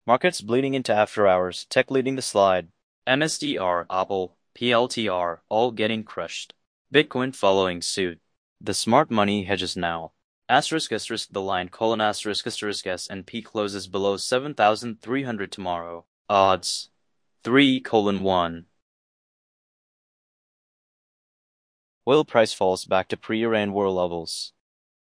Markets bleeding into after hours, tech leading the slide. MSTR, Apple, PLTR, all getting crushed. Bitcoin following suit. The smart money hedges now. Asterisk the line, asterisk S, and P closes below 7,300 tomorrow. Odds. 3:1. Oil price falls back to pre-Iran war levels.